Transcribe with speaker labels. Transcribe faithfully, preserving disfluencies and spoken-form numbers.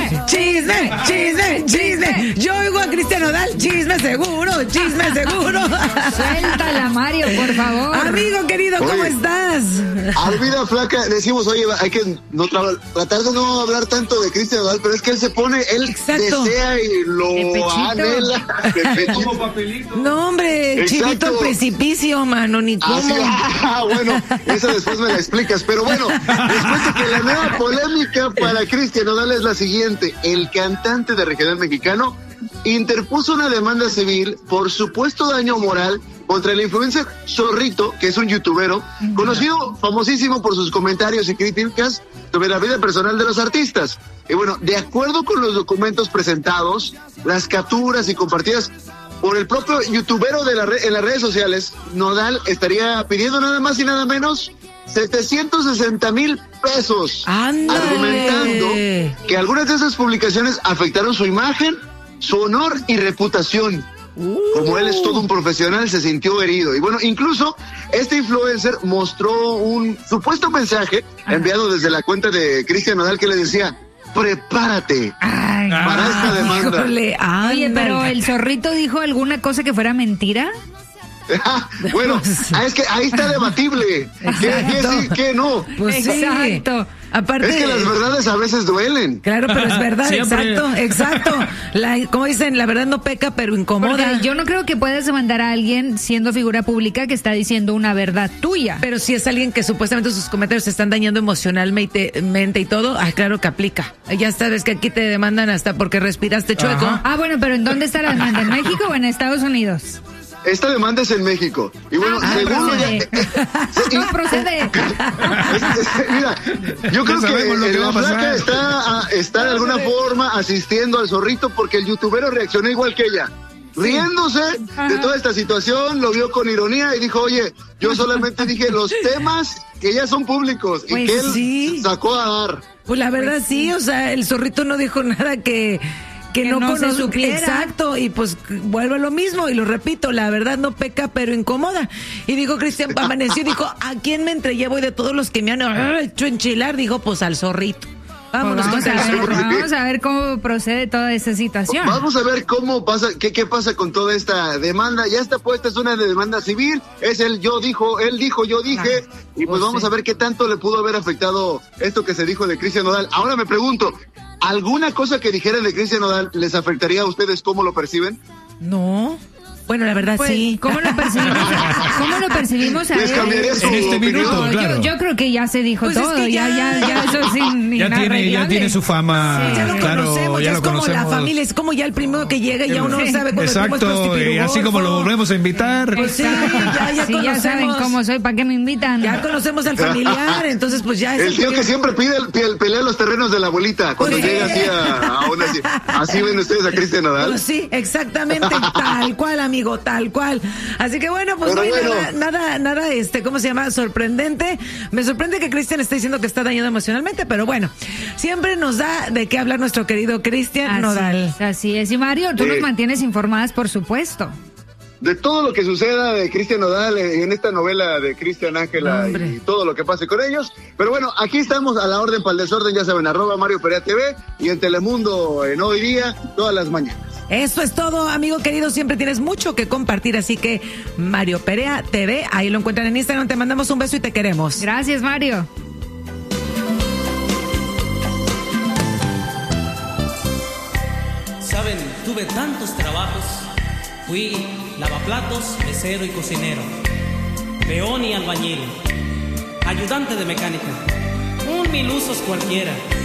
Speaker 1: chisme, chisme, chisme, chisme. Yo oigo a Cristian Nodal, chisme seguro, chisme seguro.
Speaker 2: Suéltala, Mario, por favor.
Speaker 1: Amigo querido, ¿cómo
Speaker 3: Oye,
Speaker 1: estás?
Speaker 3: Armida Flaca, decimos, oye, hay que no tra- tratar de no hablar tanto de Cristian Nodal, pero es que él se pone, él
Speaker 1: Exacto.
Speaker 3: desea y lo
Speaker 2: De pechito.
Speaker 3: anhela. De pechito.
Speaker 4: Como papelito.
Speaker 1: No, hombre,
Speaker 3: Exacto.
Speaker 1: chivito al precipicio, mano, ni cómo.
Speaker 3: Así, ah, bueno, eso después me la explicas, pero bueno, les cuento que la nueva polémica para Cristian Nodal es la siguiente. El cantante de regional mexicano interpuso una demanda civil por supuesto daño moral contra el influencer Zorrito, que es un youtubero conocido, famosísimo por sus comentarios y críticas sobre la vida personal de los artistas. Y bueno, de acuerdo con los documentos presentados, las capturas y compartidas por el propio youtubero de la re- en las redes sociales, Nodal estaría pidiendo nada más y nada menos setecientos sesenta mil pesos,
Speaker 1: ¡Ándale!
Speaker 3: argumentando que algunas de esas publicaciones afectaron su imagen, su honor y reputación. Como él es todo un profesional, se sintió herido. Y bueno, incluso este influencer mostró un supuesto mensaje enviado desde la cuenta de Cristian Nodal que le decía: prepárate
Speaker 2: Ay,
Speaker 3: para esta demanda.
Speaker 1: Híjole,
Speaker 2: oye, pero
Speaker 1: ándale.
Speaker 2: el Zorrito dijo alguna cosa que fuera mentira.
Speaker 3: Bueno, ah, es que ahí está debatible. ¿Qué, qué sí, qué no?
Speaker 1: Pues sí.
Speaker 2: Exacto.
Speaker 1: Aparte,
Speaker 3: Es que las verdades a veces duelen.
Speaker 1: claro, pero es verdad,
Speaker 4: Siempre.
Speaker 1: exacto, exacto. La, como dicen, la verdad no peca, pero incomoda.
Speaker 2: Porque yo no creo que puedas demandar a alguien siendo figura pública que está diciendo una verdad tuya.
Speaker 1: Pero si es alguien que supuestamente sus comentarios se están dañando emocionalmente mente y todo, ah, claro que aplica. Ya sabes que aquí te demandan hasta porque respiraste chueco.
Speaker 4: Ajá.
Speaker 2: Ah, bueno, pero ¿en dónde está la demanda? ¿En México o en Estados Unidos?
Speaker 3: Esta demanda es en México. Y bueno,
Speaker 2: Ah,
Speaker 3: según
Speaker 2: procede.
Speaker 3: ya,
Speaker 2: No procede.
Speaker 3: Es- es- mira, yo creo
Speaker 4: Ya
Speaker 3: que,
Speaker 4: sabemos lo que
Speaker 3: la
Speaker 4: va a pasar.
Speaker 3: flaca está, ah, está de alguna forma asistiendo al Zorrito porque el youtubero reaccionó igual que ella. Riéndose de
Speaker 2: Ajá.
Speaker 3: toda esta situación, lo vio con ironía y dijo, oye, yo solamente dije los temas que ya son públicos y
Speaker 1: Pues
Speaker 3: que él
Speaker 1: sí.
Speaker 3: sacó a dar.
Speaker 1: Pues la verdad sí, o sea, el Zorrito no dijo nada que que,
Speaker 2: Que
Speaker 1: no,
Speaker 2: no se
Speaker 1: conoce-
Speaker 2: supiera.
Speaker 1: Exacto, y pues vuelvo a lo mismo y lo repito, la verdad no peca pero incomoda. Y digo, Cristian amaneció y dijo, ¿a quién me entregué? Y de todos los que me han ah, hecho enchilar, dijo, pues al Zorrito.
Speaker 2: Pues
Speaker 1: Vámonos
Speaker 2: vamos,
Speaker 1: con
Speaker 2: a
Speaker 1: el
Speaker 2: ver,
Speaker 1: Zorro.
Speaker 2: vamos a ver cómo procede toda esa situación.
Speaker 3: Vamos a ver cómo pasa, qué, qué pasa con toda esta demanda. Ya está puesta, es una demanda civil, es el yo dijo, él dijo, yo dije, y pues
Speaker 1: Pues
Speaker 3: vamos
Speaker 1: sí.
Speaker 3: a ver qué tanto le pudo haber afectado esto que se dijo de Cristian Nodal. Ahora me pregunto, ¿alguna cosa que dijeran de Cristian Nodal les afectaría a ustedes? ¿Cómo lo perciben?
Speaker 1: No. Bueno, la verdad
Speaker 2: Pues,
Speaker 1: sí.
Speaker 2: ¿cómo lo percibimos? ¿Cómo lo percibimos a
Speaker 3: ¿Les
Speaker 2: él?
Speaker 3: cambiaría su
Speaker 4: En este
Speaker 3: opinión?
Speaker 4: minuto,
Speaker 2: No,
Speaker 4: claro.
Speaker 2: yo, yo creo que ya se dijo
Speaker 1: Pues es
Speaker 2: todo,
Speaker 1: que
Speaker 2: ya,
Speaker 1: ya-
Speaker 2: ya, ya, eso es in-
Speaker 4: Ya tiene, ya
Speaker 2: inarreglable.
Speaker 4: tiene su fama.
Speaker 1: Ya lo
Speaker 4: claro,
Speaker 1: conocemos,
Speaker 4: ya
Speaker 1: ya
Speaker 4: lo
Speaker 1: es como
Speaker 4: conocemos.
Speaker 1: la familia, es como ya el primero que llega y ya uno
Speaker 2: Sí.
Speaker 1: sabe cuando el primo es
Speaker 4: Exacto, y así como lo volvemos a invitar.
Speaker 1: Pues sí, ya, ya
Speaker 2: Sí, ya
Speaker 1: conocemos.
Speaker 2: saben cómo soy, ¿para qué me invitan?
Speaker 1: Ya conocemos al familiar, entonces pues ya es
Speaker 3: El tío que siempre pide el, el- pelea los terrenos de la abuelita cuando
Speaker 1: Pues sí.
Speaker 3: llega así a, a una así. Así ven ustedes a Cristian Nodal.
Speaker 1: Pues sí, exactamente, tal cual, amigo, tal cual. Así que bueno, pues
Speaker 3: Pero
Speaker 1: no hay
Speaker 3: bueno.
Speaker 1: nada, nada, nada, este, ¿cómo se llama? Sorprendente. Me sorprende que Cristian esté diciendo que está dañado emocionalmente, pero bueno, siempre nos da de qué hablar nuestro querido Cristian
Speaker 2: Así
Speaker 1: Nodal.
Speaker 2: es, así es. Y Mario, tú
Speaker 3: Sí.
Speaker 2: nos mantienes informadas, por supuesto.
Speaker 3: De todo lo que suceda de Cristian Nodal eh, en esta novela de Cristian Ángela
Speaker 1: Hombre.
Speaker 3: y todo lo que pase con ellos. Pero bueno, aquí estamos a la orden para el desorden, ya saben, arroba Mario Perea T V y en Telemundo en Hoy Día, todas las mañanas.
Speaker 1: Eso es todo, amigo querido. Siempre tienes mucho que compartir, así que Mario Perea T V, ahí lo encuentran en Instagram. Te mandamos un beso y te queremos.
Speaker 2: Gracias, Mario.
Speaker 5: Saben, tuve tantos trabajos. Fui lavaplatos, mesero y cocinero, peón y albañil, ayudante de mecánica, un mil usos cualquiera.